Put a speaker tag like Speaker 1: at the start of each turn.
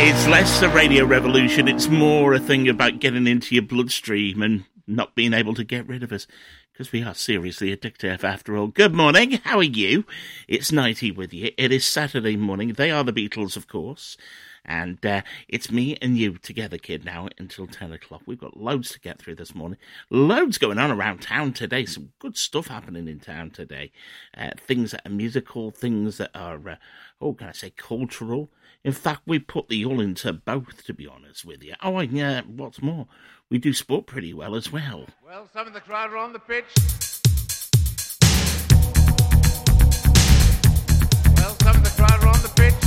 Speaker 1: It's less a radio revolution, it's more a thing about getting into your bloodstream and not being able to get rid of us, because we are seriously addictive after all. Good morning, how are you? It's Nighty with you. It is Saturday morning. They are the Beatles, of course. And it's me and you together, kid, now until 10 o'clock. We've got loads to get through this morning. Loads going on around town today. Some good stuff happening in town today. Things that are musical, things that are, cultural. In fact, we put the all into both, to be honest with you. Oh, and what's more, we do sport pretty well as well.
Speaker 2: Well, some of the crowd are on the pitch. Well, some of the crowd are on the pitch.